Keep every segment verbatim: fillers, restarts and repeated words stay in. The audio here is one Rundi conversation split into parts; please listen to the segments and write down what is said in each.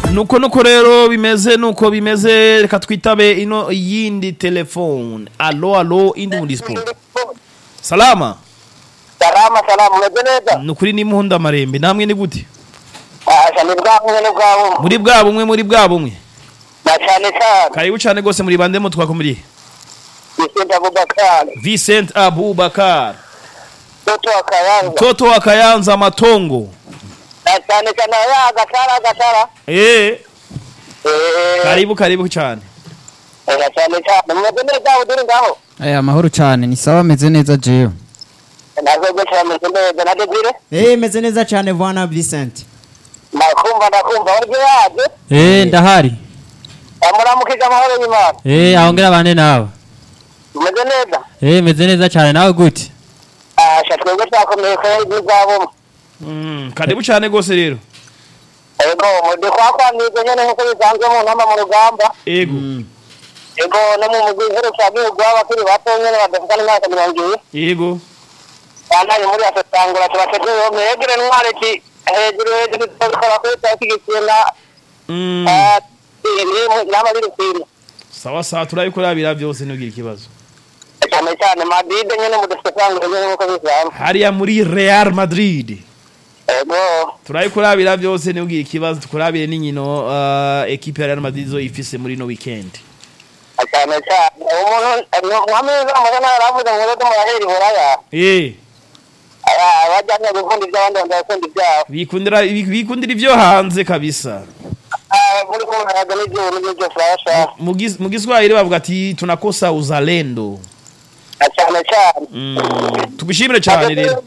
nuko nuko rero bimeze nuko bimeze reka twitabe ino yindi telefone. Allo allo indi mu dispo. Salama. Salama salama mwezeneza. Nukuri ni muhunda marembe namwe ni gute? Ah cyane bwamwe no bwabo. Muri bwabo umwe muri bwabo umwe. Na cyane cyane. Karibu cyane gose muri bande mu twakomuri. Vicent Abubakar. Vicent Abubakar. Toto akayanza. Toto akayanza matongo. Na cyane cyane ya gasara gasara. Eh. Eh. Karibu karibu cyane. Na cyane cyane mwezeneza uduri ngaho. Eh amahoro cyane ni sawa meze neza jeyo. Nazo gusha meze neza na debire. Eh meze neza cyane bwana Vicent. Nakumva nakumva waryo yaje. Eh ndahari. Amuramukije amahoro y'Imana. Eh ahongera bande nawe. Meze neza. Eh meze neza cyane nawe gute? Ah shatwe gusha komeye ko y'izabo. Mm karibu cyane gose rero. Ego mu kwa kwa nizo nyene nko bisanzwe mu nama mu rugamba. Ego. Ego no mu mugwiro cyane ugwa kuri bato nyene badafukana n'aka mirongo. Yego. Bana muri atangura tubateje yo megere ntware ki hejuru hejuru twakora ko twakigikina. Mm. Ah ni nama biri kwira. Sawa sawa turayikorabira byose nugira ikibazo. Cyane cyane Madrid nyene mu dusanga nyene nko bizana. Hariya muri Real Madrid. Ego Turayikorabira byose nugira ikibazo tukurabire n'inkino uh, equipe ya Real Madrid zo ifise muri no weekend. cyane cyane umuntu mwameza mubona aravuze ngo rero muraheri buraya. Eh. Aya bajyanye gukunda iby'abandi ndakunda ibyabo. Bikundira bikundira ivyo hanze kabisa. Ah muri ko naraga n'ibyo n'ibyo flasha. Mugiz mugiswahili bavuga ati tunakosa uzalendo. Cyane cyane. Mm. Tubishimire cyane rero.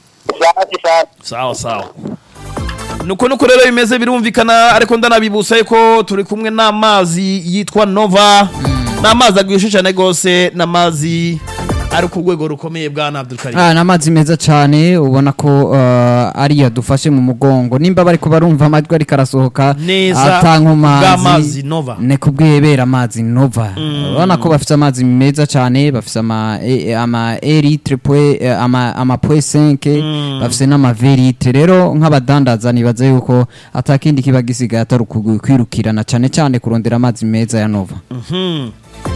Sawa sawa. Nuko nuko rero bimeze birumvikana ariko ndanabibusa ko turi kumwe n'amazi yitwa Nova. N'amazi agwishe cyane gose n'amazi ari ku rwego rukomeye bwa Abdul Karim. Ah namazi meza cyane ubona ko uh, ari yadufashe mu mugongo nimba bari ko barumva amajwi ari karasohoka atankomazi Nova ne kubwebera amazi Nova ubona mm. ko bafite amazi meza cyane bafite ama e, ama eritre ama ama point cinq mm. bafite n'ama verite rero nk'abadandaza nibaze yuko atakindi kiba gisigaye atari kwirukirana cyane cyane kurondera amazi meza ya Nova. Mhm mm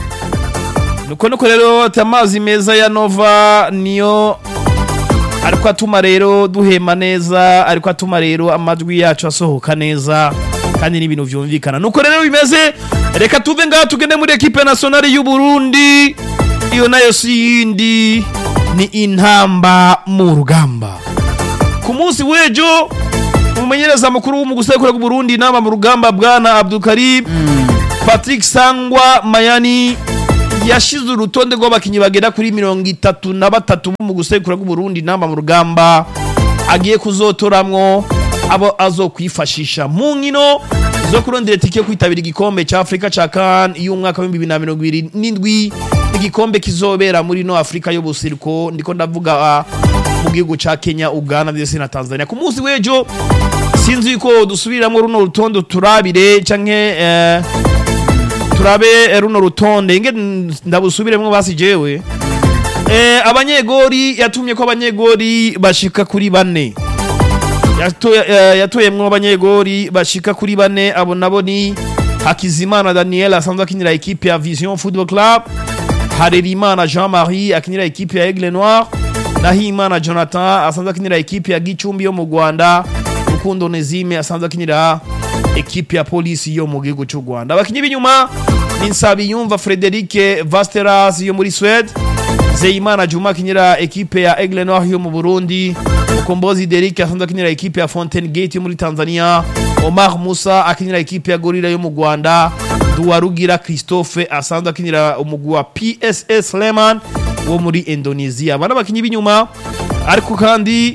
nuko nuko rero tamazi meza ya Nova niyo ariko atuma rero duhema neza ariko atuma rero amajwi yacu asohoka neza kandi n'ibintu vyumvikana nuko rero bimeze reka tuve ngaho tugende muri equipe nationale y'u Burundi iyo nayo sindi ni intamba mu rugamba ku munsi wejo umumenyereza mukuru w'umugusekura ku Burundi namba mu rugamba bwana Abdul Karim mm. Patrick Sangwa Mayani yashize urutonde rw'abakinyi bagera kuri mirongo itatu na batatu mu gusekura ku Burundi namba mu rugamba agiye kuzotoramwo abo azokwifashisha mu nkino zo kurondera tike yo kwitabira igikombe ca Afrika ca CAN y'umwaka wa bibiri na mirongo ibiri n'indwi igikombe kizobera muri no Afrika yo buseruko ndiko ndavuga mu gihugu ca Kenya Uganda ndetse na Tanzania ku munsi wejo sinzi ko dusubiramwo runo rutondo turabire canke eh, turabe runo rutonde inge ndabusubiremwo basi jewe eh abanyegori yatumye ko abanyegori bashika kuri bane yatoye yatoyemwo abanyegori bashika kuri bane abo nabo ni Hakizimana Daniel asanzwe akinira equipe ya Vision Football Club, Harerimana Jean-Marie akinira equipe ya Aigle Noir, Nahimana Jonathan asanzwe akinira equipe ya Gicumbi yo mu Rwanda, Rukundo Nezime asanzwe akinira equipe ya Police yo mu gihugu cy'u Rwanda. Abakinyi b'inyuma ni Nsabiyumva Frederic Vasteras yo muri Sweden, Zeimana Juma akinira equipe ya Aigle Noir yo mu Burundi, Mukombozi Derrick asanzwe akinira equipe ya Fountain Gate yo muri Tanzania, Omar Musa akinira equipe ya Gorilla yo mu Rwanda, Duwarugira Christophe asanzwe akinira umugwi wa P S S Sleman wo muri Indonesia. Bana bakinyi b'inyuma ariko kandi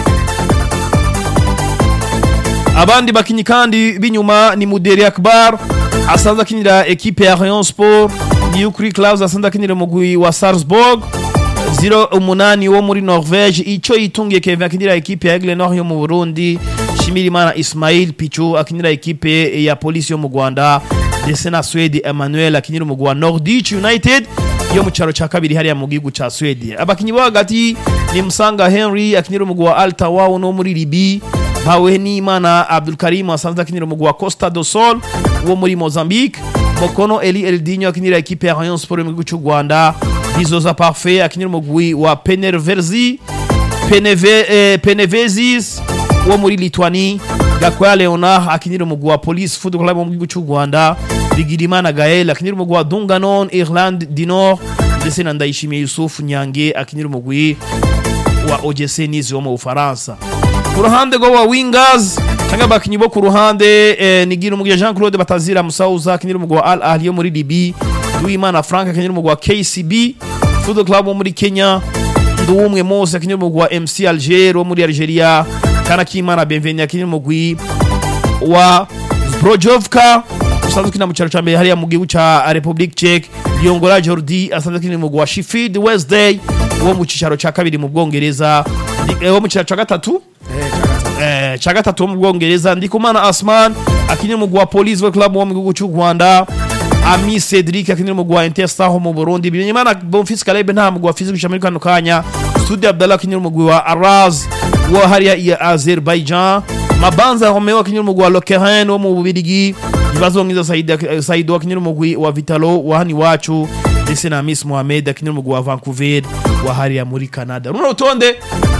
abandi bakinyi kandi binyuma ni Muderi Akbar asanzwe akinira equipe ya Rayon Sport, Newcree Clubs asanzwe akinira umugwi wa Salzburg, zero umunani wo muri Norvege, ico yitungiye Kevin akinira equipe ya Aigle Noir yo mu Burundi, Shimirimana Ismail Pichu akinira equipe ya Police yo mu Rwanda, ndetse na Sweden Emmanuel akinira umugwi wa Norwich United yo mu caro ca kabiri hariya mu gihugu ca Sweden. Abakinyi bo hagati ni Musanga Henry akinira umugwi wa Al Tawao no muri Libi, Bawe N'Imana Abdul Karim asanzwe akinira umugwi wa Costa do Sol wo muri Mozambique. Mokono Eli Eldinho akinira equipe ya Rayon Sport mu gihugu cy'u Rwanda. Bizoza Parfait akinira umugwi wa Penerverzi Peneve eh, Penevezis wo muri Lituanie. Gakwaya Leonard akinira umugwi wa Police Football Club mu gihugu cy'u Rwanda. Bigirimana Gaël akinira umugwi wa Dunganon Irlande du Nord. Ndetse na Ndayishimiye Yusuf Nyange akinira umugwi wa O G C Nice wo mu Bufaransa. Ku ruhande rwo wa wingers cyangwa abakinyi bo ku ruhande eh, nigira umugwi Jean Claude Batazira Musauza akinira umugwi wa Al Ahly yo muri Libya. Duimana Frank akinira umugwi wa K C B Football Club wo muri Kenya. Nduwumwe Mose akinira umugwi wa M C Alger wo muri Algeria. Kanakimana Benveni akinira umugwi wa Zbrojovka usanzwe kina mu cyaro cya mbere hariya mu gihugu cya Republic Czech. Yongora Jordi asanzwe kina umugwi wa Sheffield Wednesday wo mu cyaro cya kabiri mu Bwongereza. Wo mu cyaro cya gatatu eh cya gatatu mu Bwongereza. Ndikumana Asman akinira umugwi wa Police Club wo mu gihugu cy'u Rwanda. Ami Cedric akinira umugwi wa Interstar mu Burundi. Bimenyimana Bonfils Caleb nta mugwi wa Physique muri kano kanya. Studi Abdallah akinira umugwi wa Araz wo hariya ya Azerbaijan. Mabanza Romeo akinira umugwi wa Lokeren wo mu Bubiligi. Bazongiza Said Said akinira umugwi wa Vitalo wa hani wacu. Ndetse na Miss Mohamed akinira umugwi wa Vancouver wa hariya muri Canada. Runo rutonde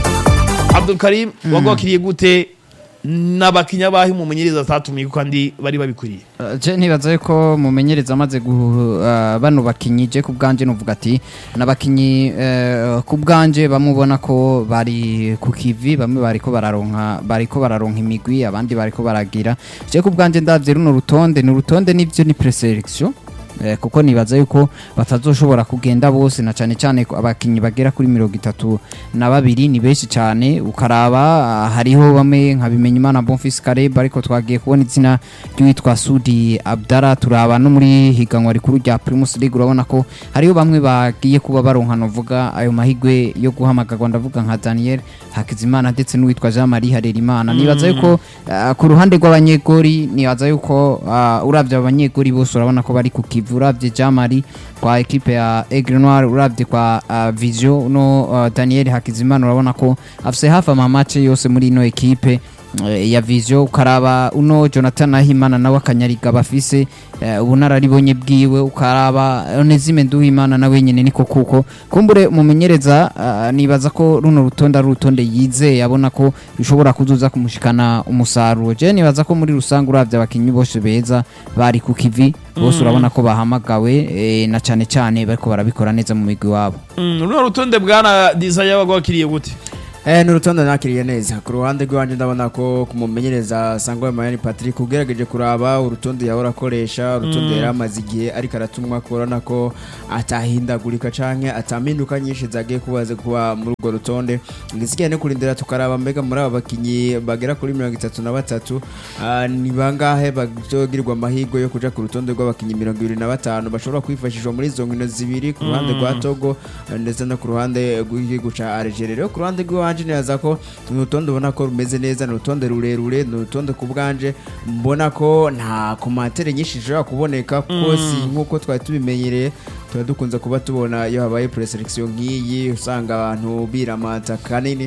Abdul Karim mm. wagwakiriye gute n'abakinya bahi mu menyereza atatumiye kandi bari babikuriye? Uh, je nibaza ko mu menyereza amaze uh, bano bakinyije ku bwanje nuvuga ati nabakinyi uh, ku bwanje bamubona ko bari ku kivi, bamwe bariko bararonka bariko bararonka imigwi, abandi bariko baragira. Je ku bwanje ndavye runo rutonde ni rutonde nivyo ni preselection Eh, kuko nibaza yuko batazoshobora kugenda bose na cyane cyane abakinyi bagera kuri mirongo itatu na babiri ni benshi cyane. Ukaraba uh, hariho bamwe nka Bimenyimana Bonfils Caleb ariko twagiye kubona izina ry'uwitwa Sudi Abdara. Turaba no muri higanwa rikuru rya Primus League urabona ko hariho bamwe bagiye kuba baronka novuga ayo mahigwe yo guhamagarwa, ndavuga nka Daniel Hakizimana ndetse n'uwitwa Jean Marie Harerimana. Nibaza yuko uh, ku ruhande rw'abanyegori nibaza yuko uh, uravye abanyegori bose urabona ko bari ku uravye Jamari kwa equipe ya Aigle Noir, uravye kwa uh, Vision no uh, Daniel Hakizimana urabona ko afise hafa ama match yose muri ino equipe uh, ya Vision. Ukaraba uno Jonathan Ahimana nawe akanyariga bafise uh, ubunararibonye bwiwe. Ukaraba Onezime Nduwimana nawe nyene niko kuko kumbure mumenyereza uh, nibaza ko runo rutonda rutonde yize yabona ko bishobora kuzuza kumushikana umusaruro. Je nibaza ko muri rusange uravye abakinyi bose beza bari ku kivi bose urabona ko bahamagawe e, na cyane cyane bariko barabikora neza mu migwi wabo. Mm, runo rutonde bwana Desire wagwakiriye gute? Eh nurutonde nakiriye neza. Ku ruhande rwanje ndabona ko kumumenyereza Sangwa Mayani Patrick ugerageje kuraba urutonde yahora akoresha, urutonde mm. yaramaze igihe ariko aratumwa korona ko atahindagurika canke ataminduka nyinshi zagiye kubaze kuba muri urwo rutonde. Ngisikiye ne kurindira tukaraba mbega muri aba bakinyi bagera kuri mirongo itatu na batatu uh, ni bangahe bazogirwa amahigo yo kuja ku rutonde rw'abakinyi mirongo ibiri na batanu bashobora kwifashishwa muri izo nkino zibiri ku ruhande rwa Togo ndetse no ku ruhande rw'igihugu ca Algeria. Ku ruhande rwa neza ko nutonde ubona ko rumeze neza, nutonde rurerure, nutonde ku bwanje mbona ko nta komantere nyinshi zishobora kuboneka kuko si nkuko twari tubimenyereye. Tuba dukunze kuba tubona iyo habaye preselection nk'iyi usanga abantu biramata kanini,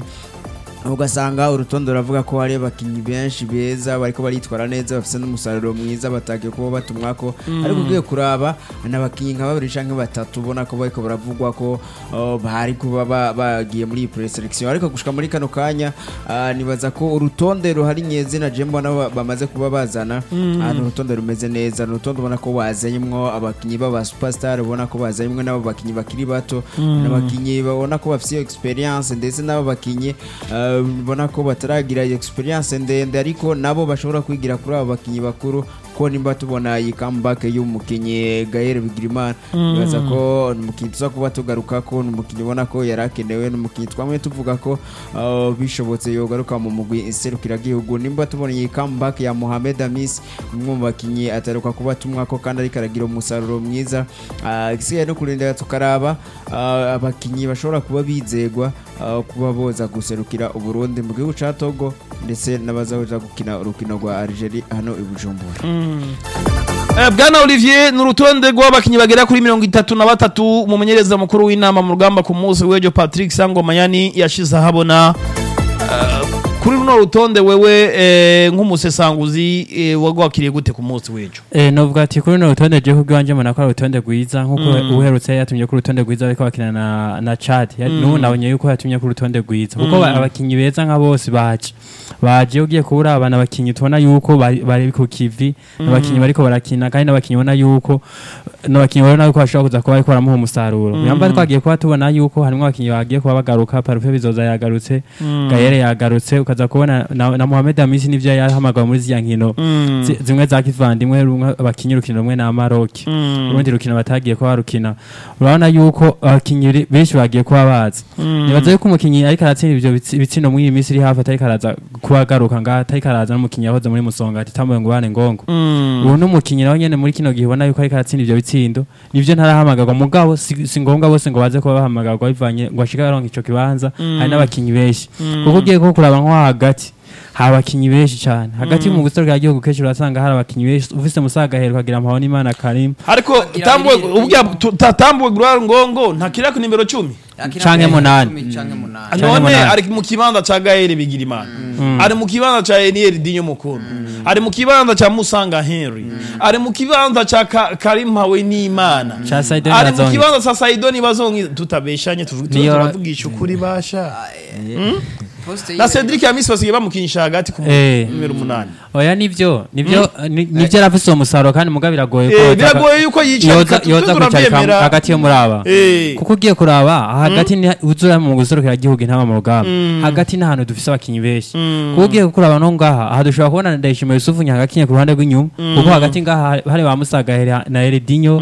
ugasanga urutondo ravuga ko hari abakinyi benshi beza bariko baritwara neza bafise n'umusaruro mwiza batagiye kuba batumwako mm. ariko ugiye kuraba n'abakinyi nka babiri canke batatu ubona ko bariko baravugwa ko uh, bari kuba bagiye muri preselection. Ariko gushika muri kano kanya uh, nibaza ko urutonde ruhari nyeze na Jembo nabo bamaze kuba bazana mm. uh, urutonde rumeze neza, urutonde ubona ko wazanyimwo abakinyi baba superstar, ubona ko bazanyimwe nabo bakinyi bakiri bato mm. n'abakinyi babona ko bafise experience ndetse nabo bakinyi uh, bona ko bataragira experience ndende ariko nabo bashobora kwigira kuri abo bakinyi bakuru ko nimba tubona iyi comeback y'umukinyi Gaël Bigirimana baza mm. ko umukinyi tuza kuba tugaruka ko umukinyi ubona ko yarakenewe n'umukinyi twamwe tuvuga ko uh, bishobotse yogaruka mu mugwi inserukira gihugu. Nimba tubona iyi comeback ya Mohamed Amis umwe mu bakinyi ataruka kuba tumwako kandi ari karagira umusaruro mwiza. Uh, gisigaye no kurindira tukaraba uh, abakinyi bashobora kuba bizegwa uh, kuba boza guserukira Uburundi mu gihugu ca Togo ndetse n'abazahoja gukina urukino rwa Algeria hano i Bujumbura. mm. Eh, Bwana Olivier nurutonde rw'abakinyi bagera kuri mirongo itatu na batatu mu menyereza mukuru w'inama mu rugamba ku munsi w'ejo Patrick Sangwa Mayani yashize habona uh, kuri runo rutonde wewe eh, nk'umusesanguzi eh, wagwakiriye gute ku munsi w'ejo Eh novuga ati kuri no rutonde je kubwanje mbona ko ari urutonde gwiza nkuko uherutse yatumye ku rutonde gwiza ariko bakina na na Chad n'ubu nabonye yuko yatumye ku rutonde gwiza kuko abakinyi beza nka bose baje baje ugiye kubura abana abakinyi tubona yuko bari ku kivi abakinyi bariko barakina kandi n'abakinyi bona yuko n'abakinyi bona yuko bashobora kuza kuba ariko baramuha umusaruro nyamba twagiye kuba tubona yuko harimo abakinyi bagiye kuba bagaruka Parfait bizoza yagarutse Gayere yagarutse ukaza kubona na, na Mohamed Amisi nivyo yahamagawe muri ziya nkino zimwe za kivandimwe abakinyi rukino rumwe na Maroc urundi rukino batagiye kuba rukina urabona yuko abakinyi benshi bagiye kuba baza nibaza yuko umukinyi ariko aratsinda ivyo bitsino muri iyi minsi iri hafi atari araza kuba garuka nga atari araza n'umukinyi yahoze muri Musonga ati tamwe ngo bane ngongo ubu n'umukinyi nawe nyene muri kino gihe ubona yuko ariko aratsinda ivyo bitsindo nivyo ntarahamagagwa mugabo si ngombwa bose ngo baze kuba bahamagagwa bivanye ngo ashika aronka ico kibanza hari n'abakinyi benshi kuko ugiye ko kuraba nko hagati hari abakinyi benshi cyane hagati mu gusoro bwa gihugu kenshi urasanga hari abakinyi benshi ufise musaga hero kagira amahoni Imana Karim ariko tambwe ubya tambwe Gloire Ngongo ntakira ku nimero cumi canke munani none ari mu kibanza ca Gaël Bigirimana ari mu kibanza ca Eniel Dinyo Mukono ari mu kibanza ca Musanga Henry ari mu kibanza ca Karim Hawe n'Imana ari mu kibanza ca Saidoni bazongi tutabeshanye tuvugisha ukuri basha na Cedric Amisi basigaye bamukinisha hagati ku numero umunani oya nivyo nivyo nivyo arafise umusaro kandi muga biragoye ko biragoye yuko yicara yoza kwicara hagati yo muraba kuko ugiye kuraba hagati ni uzura mu gusorokera igihugu ntaba mu rugamba hagati n'ahantu dufise abakinyi benshi kuko ugiye kuraba no ngaha aha dushobora kubona Ndayishimiye Yusufu nyagakinye ku ruhande rw'inyuma kuko hagati ngaha hari ba Musaga na Eredinho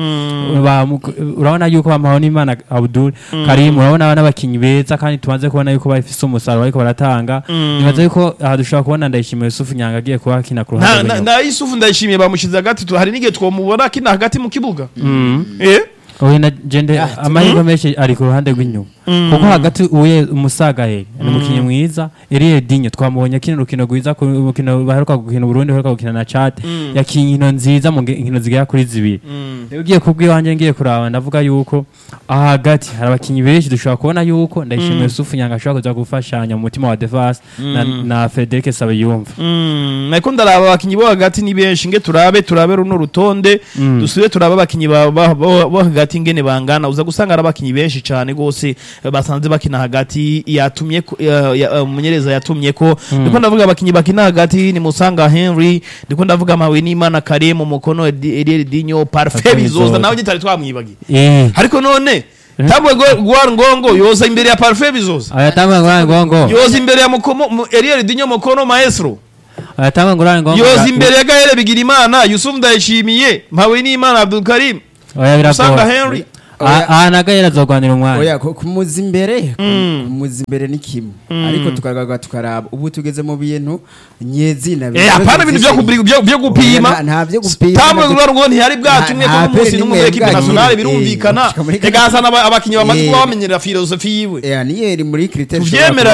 urabona yuko bamahoni Imana Abdul Karim urabona n'abakinyi beza kandi tubanze kubona yuko bafise umusaro ariko baratanga nibaza yuko aha dushobora kubona Ndayishimiye Yusufu nyanga agiye kuba kina ku ruhande rw'inyuma na Yusufu Ndayishimiye bamushize hagati hari n'igihe twomubona kina hagati mu kibuga eh oye na jende amahirwe menshi ari ku ruhande rw'inyuma kuko hagati uye Umusaga he ni umukinyi mwiza Eriye Dinyo twamubonye kino rukino rwiza ku rukino baheruka gukina Burundi baheruka gukina na Chad yakinkino nziza mu nkino zigera kuri zibiri ugiye kubw'iwanje ngiye kuraba ndavuga yuko hagati hari abakinyi benshi dushobora kubona yuko Ndayishimiye Yusufu nyanga ashobora kuza gufashanya mu mutima wa defense na, na Frederic Sabiyumva nako ndaraba abakinyi bo hagati ni benshi nge turabe turabe runo rutonde dusubire turabe abakinyi bo hagati ngene bangana uza gusanga arabakinyi benshi cyane gose basanze bakina hagati yatumye umunyereza yatumye ko ndiko ndavuga abakinyi bakina hagati ni Musanga Henry ndiko ndavuga Mawe n'Imana Karim mu Mukono Eriel Dinyo Parfait bizoza nawe gitari twamwibagiye ariko none Tambwe Gloire Ngongo yoza imbere ya Parfait bizoza aya Tambwe Gloire Ngongo yoza imbere ya Mukono Eriel Dinyo Mukono Maestro aya Tambwe Gloire Ngongo yoza imbere ya Gaël Bigirimana Yusuf Ndayishimiye Mawe n'Imana Abdul Karim oya Musanga Henry ah nagayera zogwanira umwana oya kumuza imbere kumuza imbere ni kimwe ariko tukagaga tukaraba ubu tugeze mu bintu nyezina eh apana ibintu byo kubira byo gupima nta byo gupima tamwe ngo ntihari bwatumwe ko umunsi n'umwe equipe nationale birumvikana egazana abakinyi bamaze kuba bamenyera filosofi yiwe eh niye iri muri critère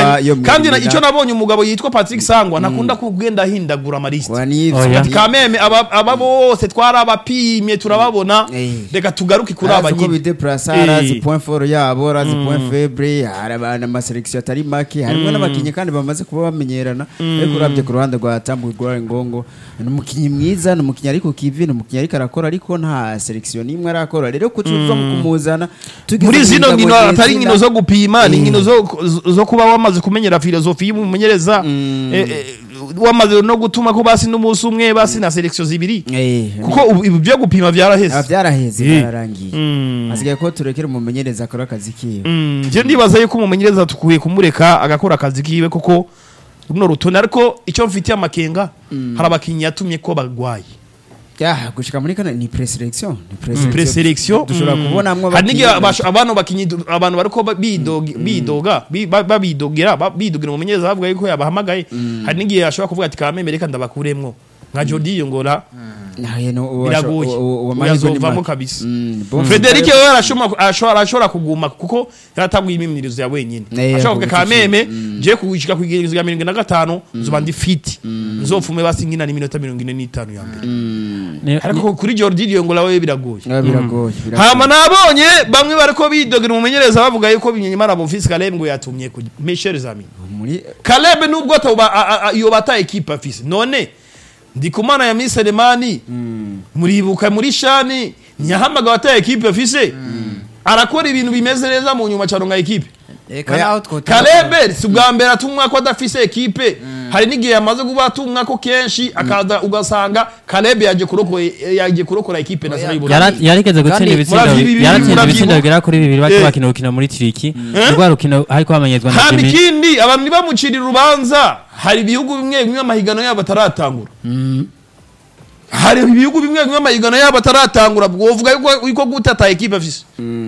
kandi icyo nabonye umugabo yitwa Patrick Sangwa nakunda kugenda hindagura amariste kameme aba bose twara abapimye turababona reka tugaruke kuri abanyine Prasa razi point fort yabo razi point faible harabana ama selection atari make harimo n'abakinyi kandi bamaze kuba bamenyerana ariko urabye ku ruhande rwa Tambwe Gloire Ngongo n'umukinyi mwiza n'umukinyi ariko kivi n'umukinyi ariko arakora ariko nta selection nimwe arakora rero kutuva mu kumuzana muri zino ngino atari ngino zo gupima ni ngino zo zo kuba wamaze kumenyera filosofi y'umumenyereza wamaze no gutuma ko basi n'umunsi umwe basi na selection zibiri kuko ibi byo gupima byaraheze byaraheze bararangiye asigaye ko turekere umumenyereza akora akazi kiwe je ndibaza yuko umumenyereza tukuye kumureka agakora akazi kiwe kuko runo rutonde ariko icyo mfitiye amakenga hari abakinyi yatumye ko bagwaye ya gushika muri kana ni preselection ni preselection dushobora kubona amwe hanige abantu bakinyi abantu bariko bidoga bidoga babidogera babidogera umumenyereza bavuga yuko yabahamagaye hanige ashobora kuvuga ati kameme reka ndabakuremwo nka Jody Yongora biragoye yazovamo kabisa Frederic we arashoma ashobora ashobora kuguma kuko yaratangwa imimirizo ya wenyine ashobora kuvuga kameme je kuwishika kwigirizo ya mirongo ine na gatanu zoba ndi fit nzofume basingina ni minota mirongo ine n'itanu ya mbere ariko kuri Jody Yongora we biragoye biragoye hama nabonye bamwe bariko bidogera umumenyereza bavuga yuko binyenyimana bo fiscale ngo yatumye ku Michel Zami muri Caleb nubwo ataba iyo bata equipe afise none Ndikumana ya Miselemani muribuka muri shani ntiyahamaga bata equipe afise arakora ibintu bimeze neza mu nyuma cyaro nka equipe Caleb si bwa mbere atumwa ko adafise equipe hari n'igihe yamaze kuba atumwa ko kenshi akaza ugasanga Caleb yaje kurokora yaje kurokora equipe national y'Uburundi yarigeze gutsinda ibitsindo yaratsinze ibitsindo bigera kuri bibiri baki bakina urukino muri Tiriki rwa rukino ariko bamenyezwa na Jimmy kandi kindi abantu bamucirira urubanza hari ibihugu bimwe bimwe amahigano yabo ataratangura hari ibihugu bimwe bimwe amahigano yabo ataratangura bwovuga yuko gutata equipe afise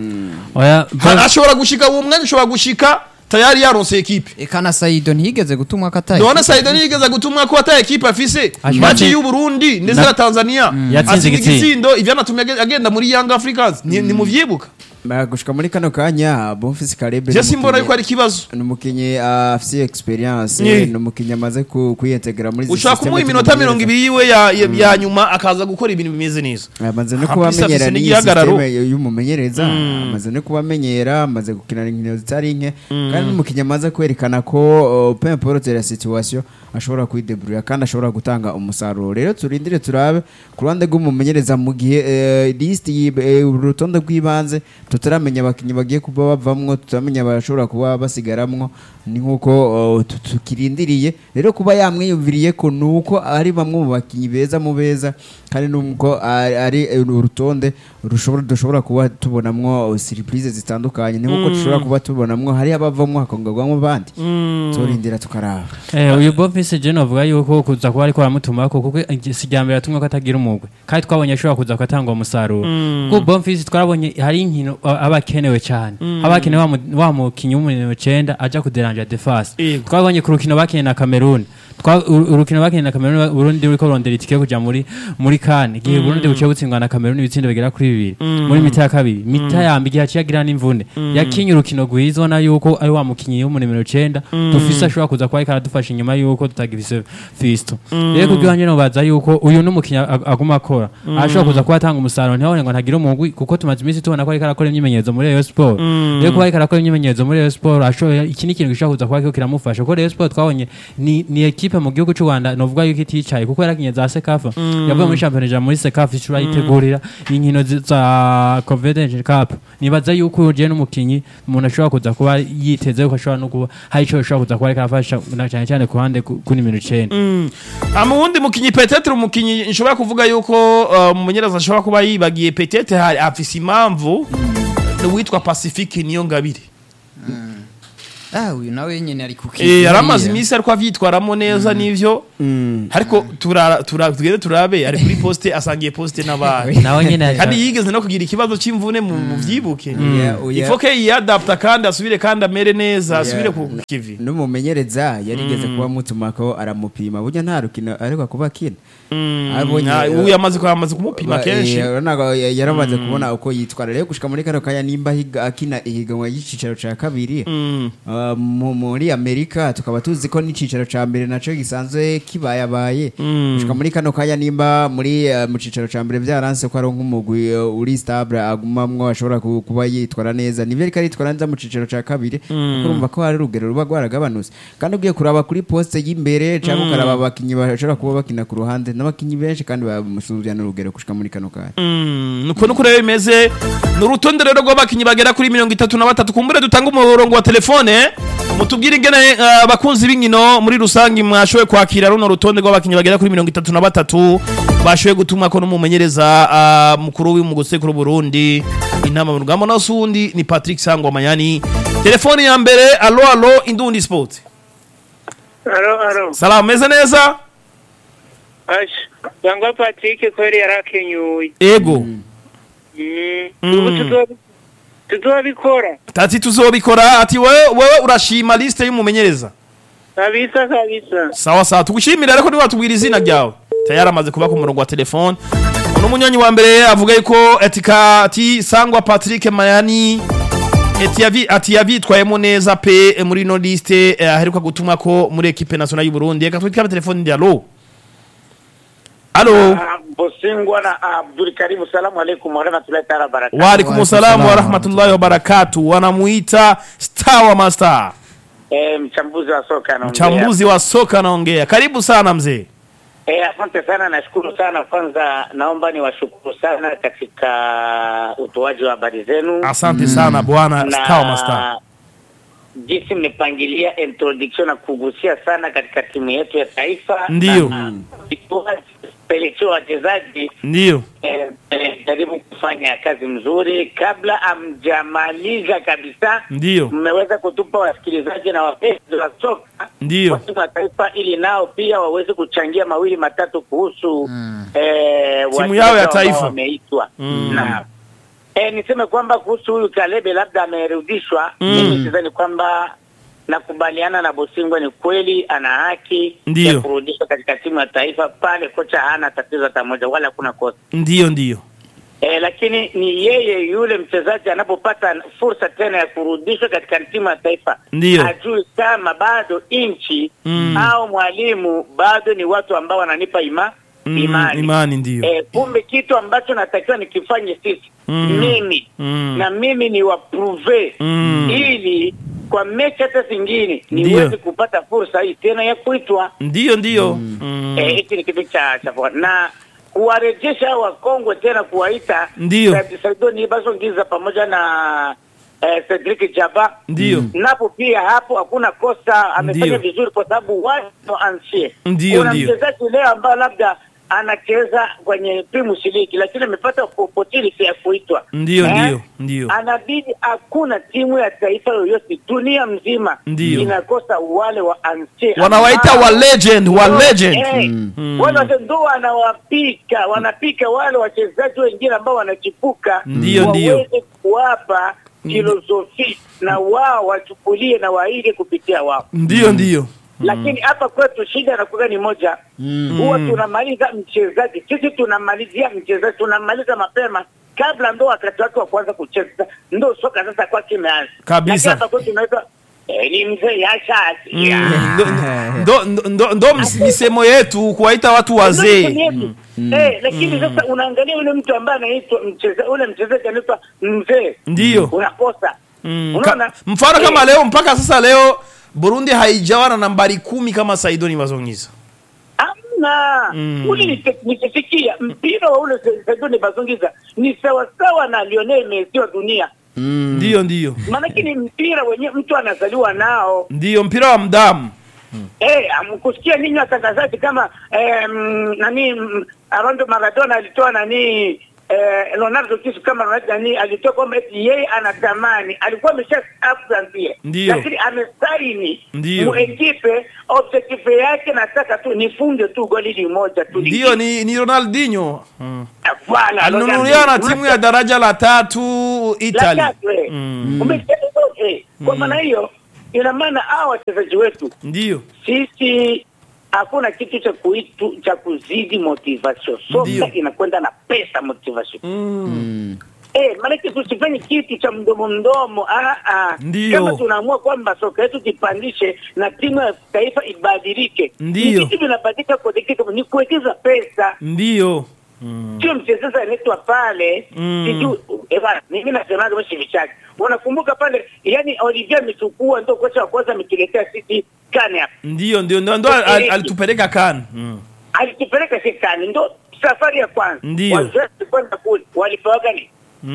oya ashobora gushika uwo mwanya ashobora gushika tayari yaronse equipe ekana Saido ntiyigeze gutumwa kataye none Saido ntiyigeze gutumwa ko ata equipe afise machi y'u Burundi ndetse na Tanzania yatsinze igitsindo ivyanatumye agenda muri Young Africans ni muvyibuka gushika muri kano kanya Bonfils Caleb je simbona yuko ari kibazo numukinyi afise experience numukinyi amaze kuyentegra muri ushaka kumuha iminota mirongo ibiri yiwe ya nyuma akaza gukora ibintu bimeze neza amaze no kubamenyera ni systeme y'umumenyereza amaze no kubamenyera amaze gukina inkino zitari nke kandi numukinyi amaze kwerekana ko peu importe la situation ashobora kwidebrouiller kandi ashobora gutanga umusaruro rero turindire turabe ku ruhande rw'umumenyereza mu gihe list y'urutonde rw'ibanze tutaramenya abakinyi bagiye kuba bavamwo tutamenya bashobora kuba basigaramwo ni nkuko tukirindiriye rero kuba yamwiyumviriye ko nuko ari bamwe mu bakinyi beza mu beza kandi nuko ari urutonde rushobora dushobora kuba tubonamwo surprise zitandukanye ni nkuko dushobora kuba tubonamwo hari abavamwo hakongagwamo bandi turindira tukaraba eh uyu Bonfils je novuga yuko kuza kuba ariko aramutuma ko kuko sijyambere atumwe ko atagira umugwe kandi twabonye ashobora kuza kwatanga umusaruro kuko Bonfils twarabonye hari inkino abakenewe cyane abakenewe wa mukinyi w'umunene cyenda aja kuderanja defense twabonye ku rukino bakeneye na Cameroon urukino bakeneye na Cameroon Burundi uriko rondera itike kuja muri muri kan igihe Burundi buciye gutsindwa na Cameroon ibitsindo bigera kuri bibiri muri mita ya kabiri mita ya mbere yaciye agira n'imvune yakinye urukino gwizo na yuko ari wa mukinyi w'umunene cyenda dufise ashobora kuza kwa ikara dufasha inyuma yuko tutagifise Fisto rero kugihanye no baza yuko uyu n'umukinyi aguma akora ashobora kuza kwa atanga umusaruro ntihone ngo ntagira umugwi kuko tumaze imisi tubona ko ari karakora imyimenyerezo muri Rayon Sport rero ko ari karakora imyimenyerezo muri Rayon Sport ashobora iki ni ikintu gishobora kuza kwa kiko kiramufasha ko Rayon Sport twabonye ni ni equipe mu gihugu cy'u Rwanda novuga yuko iticaye kuko yarakinye za Sekafa yavuye muri championnat muri Sekafa ishura yitegurira inkino za Confederation Cup nibaza yuko je n'umukinyi umuntu ashobora kuza kuba yiteze ko ashobora no kuba hari ico ashobora kuza kuba ari karafasha cyane cyane ku hande ku nimero icenda amundi mukinyi peut-être umukinyi nshobora kuvuga yuko umumenyereza ashobora kuba yibagiye peut-être hari afise impamvu witwa Pacifique niyo ngabire ah uyu nawe nyene ari kuki eh yaramaze imisi ariko avyitwaramo neza nivyo ariko tura tugeze turabe ari kuri poste asangiye poste n'abantu nawe nyene kandi yigeze no kugira ikibazo c'imvune mu vyibuke ifoke yadapta kandi asubire kandi amere neza asubire ku kivi n'umumenyereza yarigeze kuba mutuma ko aramupima burya nta rukino ariko kuba kina abonye uyu yamaze ko yamaze kumupima kenshi yaramaze kubona uko yitwara rero gushika muri kano kanya nimba akina ihiganwa y'icicaro ca kabiri muri Amerika tukaba tuzi ko n'icicaro ca mbere naco gisanzwe kibayabaye gushika muri kano kanya nimba muri mu cicaro ca mbere byaranse ko ari nk'umugwi uri stable agumamwo ashobora kuba yitwara neza nivyo ariko yitwara neza mu cicaro ca kabiri urumva ko hari rugero ruba rwaragabanutse kandi ugiye kuraba kuri poste y'imbere cyangwa ukaraba abakinyi bashobora kuba bakina ku ruhande n'abakinyi benshi kandi bamusuzumya n'urugero gushika muri kano kanya nuko nuko rero bimeze n'urutonde rero rw'abakinyi bagera kuri mirongo itatu na batatu kumbure dutanga umurongo wa telefone mutubwire ingene abakunzi b'inkino muri rusangi mwashowe kwakira runo rutonde rw'abakinyi bagera kuri mirongo itatu na batatu bashowe gutumwa ko n'umumenyereza mukuru w'umugosekuru Burundi inama mu rugamba n'asundi ni Patrick Sangwa yani telefone ya mbere allo allo Indundi Sport allo allo salam meze neza ash Sangwa Patrick kweli yarakenyuye ego mm tuzobikora tati tuzobikora ati wewe wewe urashima liste y'umumenyereza kabisa kabisa sawa sawa tugushimira ariko niba tubwira izina ryawe tayari amaze kuba ku murongo wa telefone uno munyanyi wa mbere avuga yuko etika ati Sangwa Patrick Mayani eti yavi ati yavitwayemo neza pe muri no liste aheruka gutumwa ko muri equipe nationale y'u Burundi reka twitikabe telefone ndi allo allo Bosingwa na Abdul Karim salamu alaykum wa rahmatullahi wa barakatuh wa alaykum salaam wa rahmatullahi wa barakatuh wanamuita Star wa Master Eh, mchambuzi wa soka anaongea. Mchambuzi wa soka anaongea. Karibu sana mzee. Eh, asante sana, nashukuru sana. Kwanza naomba niwashukuru sana katika utoaji wa habari zenu. Asante sana bwana Star Master. Jinsi mmepangilia introduction na kugusia sana katika timu yetu ya taifa. Ndio. Pelekea wachezaji. Ndio. Eh, eh, jaribu kufanya kazi mzuri kabla amjamaliza kabisa. Ndio. Mmeweza kutupa wasikilizaji na wapenzi wa soka Ndio. wa timu ya taifa ili nao pia waweze kuchangia mawili matatu kuhusu mm. eh, timu yao ya taifa wameitwa. Mm. Na eh, niseme kwamba kuhusu huyu Kalebe labda amerudishwa, mimi mm. sidhani kwamba nakubaliana na Bosingwa, ni kweli ana haki ya kurudishwa katika timu ya taifa. Pale kocha hana tatizo hata moja wala kuna kosa. Ndio ndio. Eh, lakini ni yeye yule mchezaji anapopata fursa tena ya kurudishwa katika timu ya taifa, ajui kama bado inchi mm. au mwalimu bado ni watu ambao wananipa ima mm, imani. Imani ndio. Eh, kumbe kitu ambacho natakiwa nikifanye sisi mm. mimi mm. na mimi ni waprove mm. ili kwa mechi hata zingine niweze kupata fursa hii tena ya kuitwa. Ndio ndio. Mm. Mm. Eh, hiki ni kitu cha cha na kuwarejesha wakongwe tena kuwaita Saidoni Bazongiza pamoja na eh, Cedric Jaba. Ndio. Napo pia hapo hakuna kosa, amefanya vizuri kwa sababu wao ansie. Kuna mchezaji leo ambaye labda anacheza kwenye Premier League lakini amepata opportunity ya kuitwa. Ndio eh? ndio ndio. Anabidi hakuna timu ya taifa yoyote dunia mzima ndio inakosa wale wa anche. Wanawaita wa legend, wa legend. Eh, mm. mm. Wale ndio wanawapika, wanapika wale wachezaji wengine ambao wanachipuka. Ndio ndio. Waweze kuwapa filosofi na wao wachukulie na waige kupitia wao. Ndio ndio. Lakini hapa kwetu shida inakuwa ni moja. Mm. Huwa tunamaliza mchezaji. Sisi tunamalizia mchezaji, tunamaliza mapema kabla ndo wakati wake wa kwanza kucheza. Ndo soka sasa kwa kimeanza. Kabisa. Hapa kwetu tunaita eh, ni mzee yasha. Ndo ndo ndo misemo yetu kuwaita watu wazee. Mm. Eh, lakini mm. sasa unaangalia yule mtu ambaye anaitwa mchezaji, ule mchezaji anaitwa mzee. Ndio. Unakosa. Mm. Unaona? Mfano eh. kama leo mpaka sasa leo Burundi haijawa na nambari kumi kama Saidoni Bazongiza. Amna. Mm. Uli nisikia mpira wa ule Saidoni Bazongiza ni sawa sawa na Lionel Messi wa dunia. Ndio mm. ndio. Maana ni mpira wenye mtu anazaliwa nao. Ndio mpira wa mdamu. Mm. Eh, amkusikia ninyi watangazaji kama eh, nani Armando Maradona alitoa nani eh, Leonardo Kisu kama nani alitoa kwamba yeye anatamani alikuwa amesha absent, lakini amesaini mu equipe objective yake nataka tu nifunge tu goli moja tu. Ndio ni ni Ronaldinho. Mm. Voilà. Alinunuliwa na timu ya daraja la tatu Italy. Mm. Umesema eh, kwa maana hiyo ina maana hao wachezaji wetu ndio sisi hakuna kitu cha kuitu cha kuzidi motivation. Soka inakwenda na pesa motivation. Mm. Eh, maana tusifanye kitu cha mdomo mdomo. Ah ah. Kama tunaamua kwamba soka yetu tupandishe na timu ya taifa ibadilike. Ndio. Kitu kinabadilika kwa dakika ni kuwekeza pesa. Ndio. Mm. Sio mchezaji anaitwa pale mm. siju eva mimi nasema kama shivichaki. Unakumbuka pale yani Olivier Mitukua ndio kocha wa kwanza ametuletea City CAN hapa. Ndio ndio ndio ndo alitupeleka CAN. Mm. Alitupeleka si CAN ndio safari ya kwanza. Wazazi kwenda kule walipewa gani?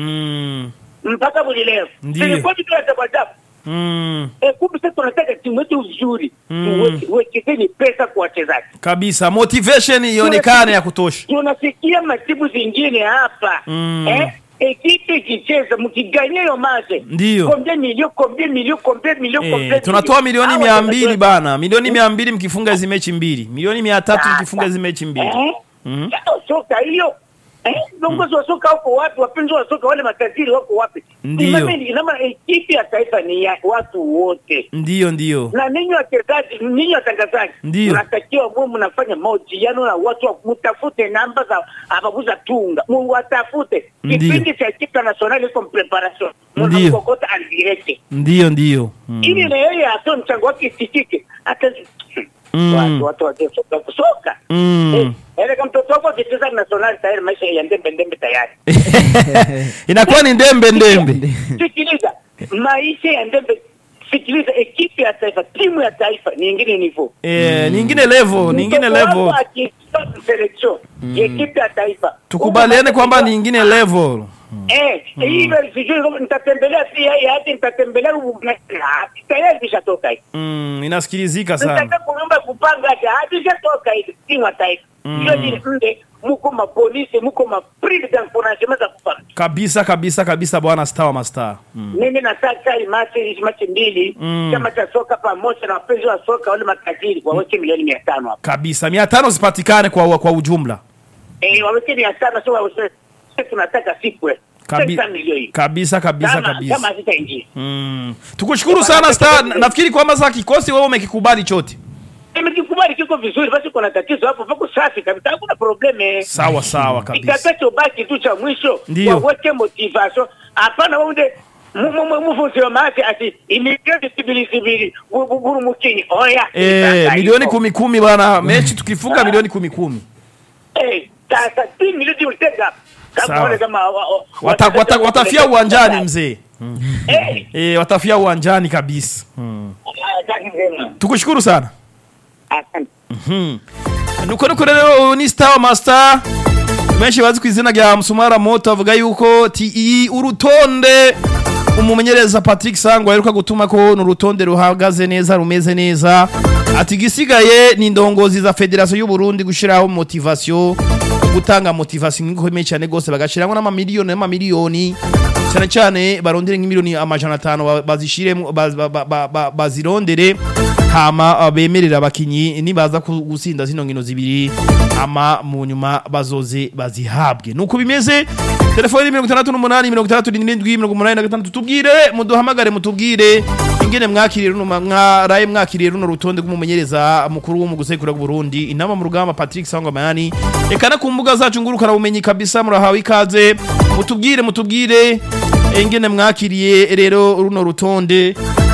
Mm. Mpaka bulileo. Ilikuwa vitu vya ajabu. Mm. Eh, kumbe sasa tunataka timu yetu nzuri. Mm. Tuwekeze pesa kwa wachezaji. Kabisa, motivation ionekane ya kutosha. Tunasikia matibu zingine hapa. Mm. Eh? Ekipe kicheza mkiganya hiyo maze. Kombe milioni, kombe milioni, kombe milioni, kombe. Tunatoa milioni mia mbili bana. Milioni mia mbili mkifunga hizo mechi mbili. Milioni mia tatu mkifunga hizo mechi mbili. Eh? Mm. Soka hiyo. Eh, viongozi wa soka wako wapi? Wapenzi wa soka wale matajiri wako wapi? Ndio. Inama ekipi ya taifa ni ya watu wote. Ndio ndio. Na ninyi wachezaji, ninyi watangazaji, mnatakiwa mwe mnafanya mahojiano na watu, mtafute namba za ababuza tunga. Mwatafute. Kipindi cha ekipa national iko preparation. Mnakokota en direct. Ndio ndio. Mm. Ili na yeye atoe mchango wake isikike. Hata mm. watu watu wa soka. Mm. Eh, ele kama mtoto wako akicheza national tayari maisha ya ndembe ndembe tayari. Inakuwa ni ndembe ndembe. Sikiliza, maisha ya ndembe sikiliza, ekipe ya taifa, timu ya taifa ni ingine niveau. Eh, ni ingine level, ni ingine level. Selection, ekipe ya taifa. Tukubaliane kwamba ni ingine level. Eh, hivyo sijui nitatembelea pia hadi nitatembelea tayari kishatoka hivi. Mm, inasikilizika sana. Nataka kuomba kupanga hadi kishatoka hivi timu ya taifa. Hiyo ni nde muko ma police, muko ma president pour za kupanga. Kabisa kabisa kabisa bwana Star wa Master. Mimi nataka hii match hii match mbili kama cha soka pamoja na wapenzi wa soka wale matajiri kwa weke milioni mia tano hapo. Kabisa mia tano zipatikane kwa kwa ujumla. Eh, waweke mia tano sio waweke tunataka sipwe. Kabi, kabisa kabisa kama, kabisa. Kama zitaingia. Mm. Tukushukuru sana Star. Nafikiri kwamba za kikosi wewe umekikubali chote. Nimekikubali kiko vizuri basi kuna tatizo hapo pako safi kabisa hakuna probleme. Sawa sawa kabisa. Ikakacho baki tu cha mwisho waweke motivation. Hapana wonde mumufunzi wa mati ati imilioni sibili sibili guru mukini oya. Eh, milioni kumi kumi bwana mechi tukifunga milioni kumi kumi. Eh, sasa timu milioni utega. Wata, wata, watafia uwanjani mzee. Eh, eh watafia uwanjani kabisa. Mm. Tukushukuru sana. Asante. Mhm. Nuko nuko rero ni Star Master. Meshi bazi kwizina rya Msumara Moto avuga yuko ti urutonde umumenyereza Patrick Sangwa yaruka gutuma ko n'urutonde ruhagaze neza rumeze neza. Ati gisigaye ni ndongozi za Federation y'u Burundi gushiraho motivation gutanga motivation ikomeye cyane gose bagashiramo n'ama miliyoni n'ama miliyoni cyane cyane barondere nk'imiliyoni amajana atanu bazishiremo bazirondere hama bemerera abakinyi nibaza gusinda zino ngino zibiri ama mu nyuma bazoze bazihabwe nuko bimeze. Telefoni mirongo itandatu n'umunani mirongo itandatu n'indwi mirongo umunani na gatandatu tubwire muduhamagare mutubwire ingene mwakiriye runo mwaraye mwakiriye runo rutonde rw'umumenyereza mukuru wo mu gusekura ku Burundi inama mu rugamba Patrick Sangwa Mayani ekana ku mbuga zacu ngurukana bumenyi kabisa murahawe ikaze mutubwire mutubwire ingene mwakiriye rero runo rutonde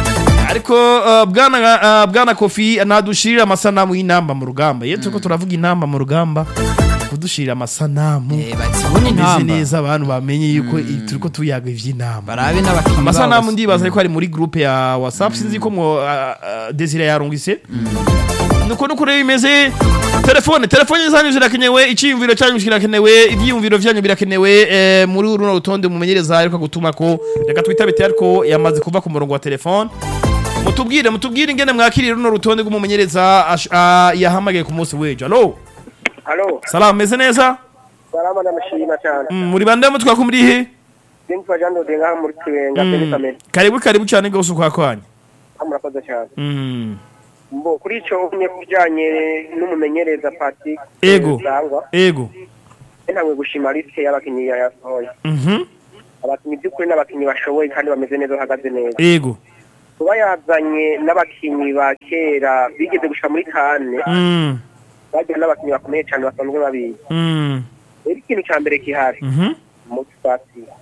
ariko uh, bwana uh, bwana Kofi anadushirira amasanamu y'inamba mu rugamba yeto ko turavuga inamba mu rugamba kudushirira amasanamu eh batibona inamba neza abantu bamenye yuko mm. turiko tuyaga ivy'inamba barabe n'abakinyi amasanamu ndibaza ariko ari muri groupe ya WhatsApp sinzi ko mwo uh, uh, Desire yarungise mm. nuko nuko rero imeze telefone telefone zanyu zirakenewe iciyumviro cyanyu kirakenewe ibyiyumviro vyanyu birakenewe eh, muri runo rutonde mumenyereza ariko gutuma ko reka twitabite ariko yamaze kuva ku murongo wa telefone mutubwire mutubwire ingene mwakirira runo rutonde rw'umumenyereza yahamagaye ku munsi w'ejo. Allo Allo Salam meze neza Salama ndamashima cyane mm, muri bande mutwa ku muri he Ndimfa jando de ngaha muri Kibenga mm. Penekamene karibu karibu cyane gose kwa kwanya amurakoze cyane mm. Mbo kuri ico umye kujanye n'umumenyereza Patrick Ego Ego Ntamwe gushima liste y'abakinyi ya yasohoye mhm abakinyi by'ukuri n'abakinyi bashoboye kandi bameze neza hagaze neza Ego kuba yazanye n'abakinyi ba kera bigeze gushika muri kane mm. bagira n'abakinyi bakomeye cyane basanzwe babizi mm. eri ikintu ca mbere kihari mhm motivation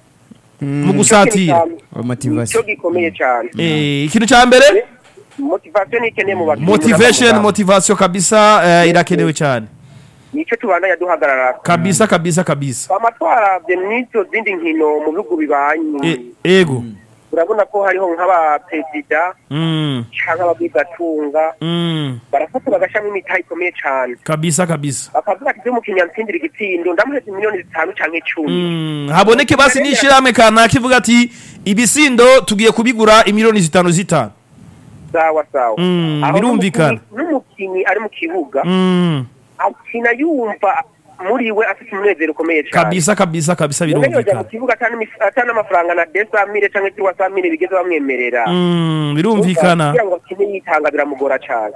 mu gusatira motivation cyo gikomeye cyane eh ikintu ca mbere motivation ikeneye mu bakinyi motivation motivation kabisa uh, irakenewe cyane nico tubanda yaduhagarara kabisa kabisa kabisa amatwara bye nico zindi nkino mu bihugu bibanye e, ego urabona ko hariho nk'aba president mm cyangwa ababigatunga mm barafata bagashamo imitayi ikomeye cyane kabisa kabisa bakavuga ati mu kinyansindira igitindo ndamuheze miliyoni zitanu canke icumi mm haboneke basi nishirame kana kivuga ati ibisindo tugiye kubigura imiliyoni zitanu zitanu sawa sawa mm birumvikana n'umukinyi ari mu kibuga mm akina yumva muri we afite umunezero ukomeye cyane kabisa kabisa kabisa birumvikana mu kibuga atana amafaranga na deux cent mille canke trois cent mille bigeze bamwemerera mm birumvikana kugira ngo akine yitanga biramugora cyane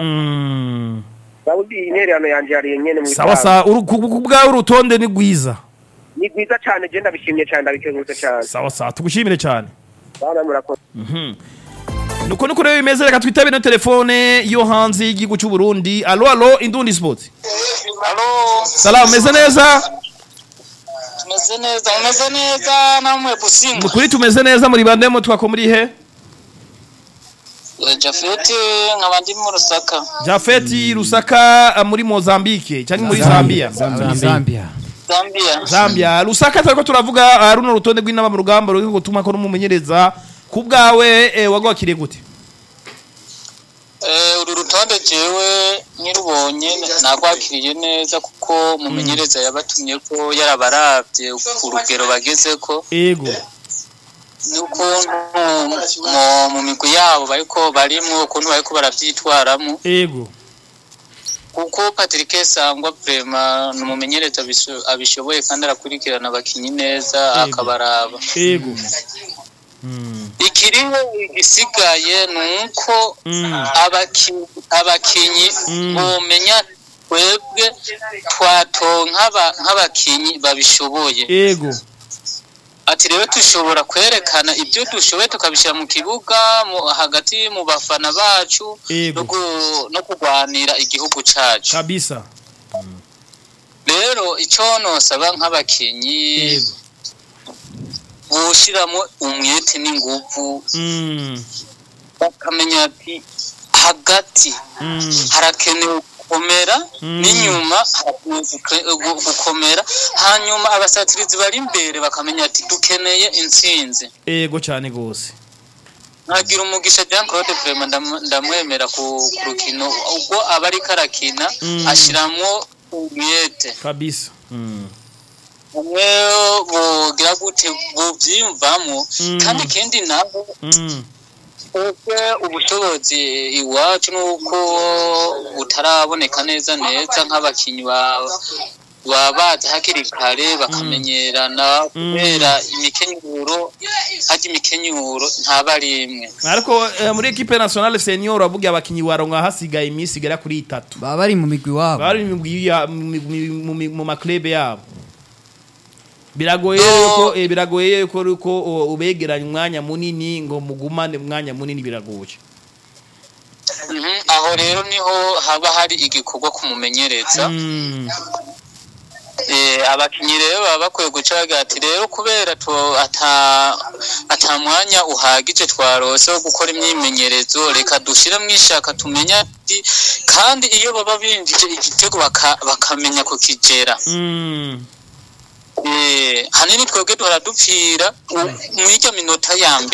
mm Saudi intererano yanje yari nyene mu sawa sawa ubwa urutonde ni gwiza ni gwiza cyane je ndabishimye cyane ndabikengurutse cyane sawa sawa tugushimire cyane bana murakoze mhm nuko nuko rero bimeze reka twitabe no telefone yo hanze y'igihugu cy'u Burundi. Allo allo Indundi Sport. Allo Salam meze neza tumeze neza umeze neza namwe businga mukuri tumeze neza muri bande mo twako muri he Jafeti nkabandi mu Rusaka Jafeti Rusaka muri Mozambique cyangwa muri Zambia Zambia Zambia Zambia Rusaka tariko turavuga runo rutonde rw'inama mu rugamba rwo gutuma ko n'umumenyereza kubgawe eh, wagwakire gute Eh, uru rutonde jewe nkirubonye nagwakiriye neza kuko mumenyereza yabatumye ko yarabaravye ku rugero bagezeko. Ego. Nukuntu mu migwi yabo bariko barimwo ukuntu bariko baravyitwaramo. Ego. Kuko Patrick Sangwa Prema numumenyereza abishoboye kandi arakurikirana abakinyi neza akabaraba. Ego. Ikiriho igisigaye nuko abakinyi abakinyi bomenya twebwe twatonka nk'abakinyi babishoboye. Ego. Ati rero tushobora kwerekana ibyo dushoboye tukabishira mu kibuga hagati mu bafana bacu no kugwanira igihugu cacu kabisa. Rero ico nosaba nk'abakinyi bushiramo umwete n'inguvu bakamenya ati hagati harakenewe gukomera n'inyuma gukomera hanyuma abasatirizi bari imbere bakamenya ati dukeneye intsinzi. Ego cyane gose. Nagira umugisha Jean Claude Prema ndamwemera ku rukino ubwo abari karakina ashiramo umwete kabisa. Mwewe bogira gute bovyimvamo kandi kendi nabo uko ubushobozi iwacu nuko butaraboneka neza neza nk'abakinyi babaza hakiri kare bakamenyerana kubera imikenyuro haje imikenyuro ntabarimwe. Ariko muri equipe nationale senior avuga abakinyi waronka hasigaye imisi igera kuri itatu baba bari mu migwi wabo bari mu migwi mu maklebe yabo. Biragoye yuko eh, biragoye yuko uko ubegeranya umwanya munini ngo mugumane umwanya munini biragoye. Mhm, aho rero niho haba hari igikorwa kumumenyereza. Mm. Eh, abakinyi rero baba bakwiye guca bagati rero kubera to ata ata mwanya uhagije twarose wo gukora imyimenyerezo reka dushira mwishaka tumenya ati kandi iyo baba binjije igitego bakamenya ko kijera. Mm. Eh, hanini twebwe duhora dupfira mu iryo minota ya mbere.